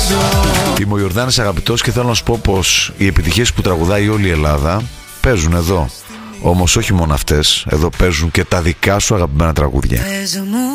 Είμαι ο Ιορδάνης Αγαπητός και θέλω να σου πω πως οι επιτυχίες που τραγουδάει όλη η Ελλάδα παίζουν εδώ. Όμως όχι μόνο αυτές, εδώ παίζουν και τα δικά σου αγαπημένα τραγούδια.